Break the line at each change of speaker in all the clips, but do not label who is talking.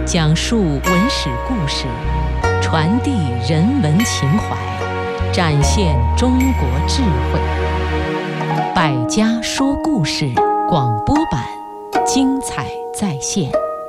讲述文史故事，传递人文情怀，展现中国智慧。百家说故事广播版，精彩再现。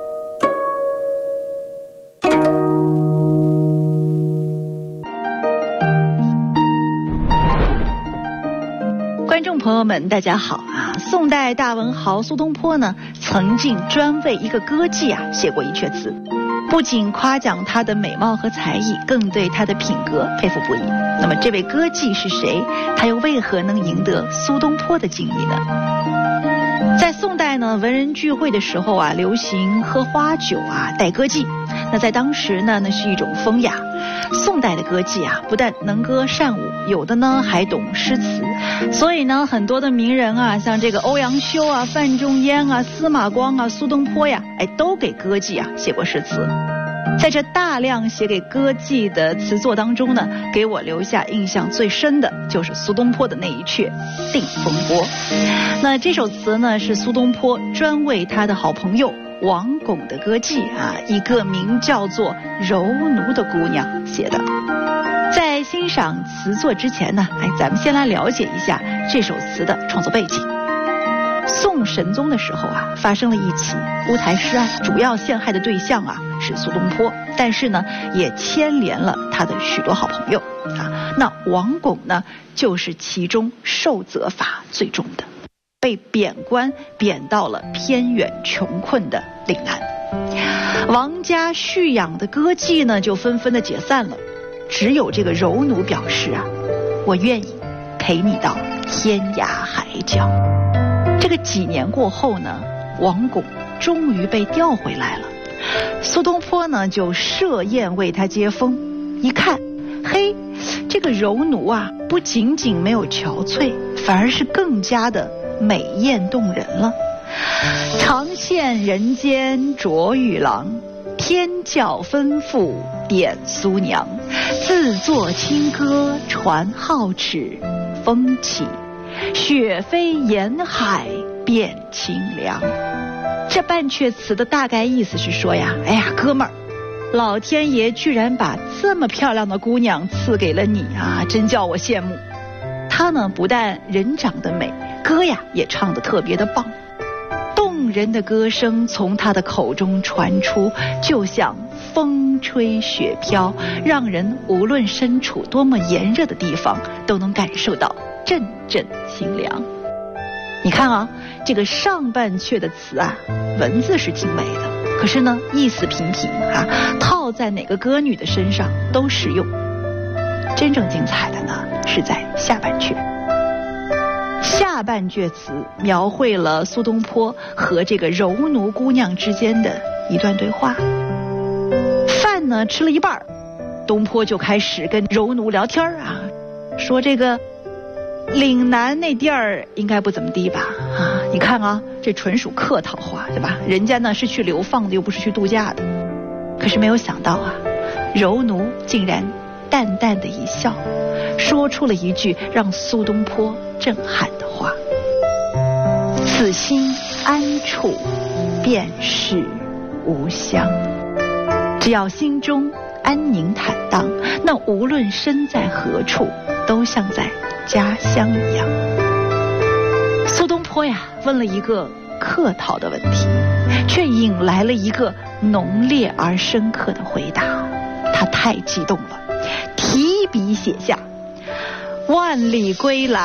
观众朋友们，大家好啊！宋代大文豪苏东坡呢，曾经专为一个歌妓写过一阙词，不仅夸奖她的美貌和才艺，更对她的品格佩服不已。那么这位歌妓是谁？她又为何能赢得苏东坡的敬意呢？在宋代呢，文人聚会的时候流行喝花酒带歌妓。那在当时呢，那是一种风雅。宋代的歌妓不但能歌善舞，有的呢还懂诗词，所以呢，很多的名人像这个欧阳修范仲淹司马光苏东坡都给歌妓写过诗词。在这大量写给歌妓的词作当中呢，给我留下印象最深的就是苏东坡的那一阙《定风波》。那这首词呢，是苏东坡专为他的好朋友王巩的歌妓一个名叫做柔奴的姑娘写的。在欣赏词作之前呢，咱们先来了解一下这首词的创作背景。宋神宗的时候发生了一起乌台诗案，主要陷害的对象是苏东坡，但是呢也牵连了他的许多好朋友那王巩呢就是其中受责罚最重的，被贬官贬到了偏远穷困的岭南。王家蓄养的歌妓呢就纷纷的解散了，只有这个柔奴表示我愿意陪你到天涯海角。这个几年过后呢，王巩终于被调回来了。苏东坡呢就设宴为他接风，一看，嘿，这个柔奴不仅仅没有憔悴，反而是更加的美艳动人了。长羡人间卓玉郎，天教吩咐点苏娘。自作清歌传皓齿，风起雪飞沿海变清凉。这半阙词的大概意思是说哥们儿，老天爷居然把这么漂亮的姑娘赐给了你真叫我羡慕。她呢不但人长得美，歌也唱得特别的棒，动人的歌声从她的口中传出，就像风吹雪飘，让人无论身处多么炎热的地方，都能感受到阵阵清凉。你看这个上半阙的词文字是精美的，可是呢意思平平套在哪个歌女的身上都适用。真正精彩的呢是在下半阙。下半阙词描绘了苏东坡和这个柔奴姑娘之间的一段对话。饭呢吃了一半，东坡就开始跟柔奴聊天说这个岭南那地儿应该不怎么地吧你看这纯属客套话，对吧？人家呢是去流放的，又不是去度假的。可是没有想到柔奴竟然淡淡的一笑，说出了一句让苏东坡震撼的话：此心安处便是吾乡。只要心中安宁坦荡，那无论身在何处，都像在家乡一样。苏东坡问了一个客套的问题，却引来了一个浓烈而深刻的回答。他太激动了，提笔写下：万里归来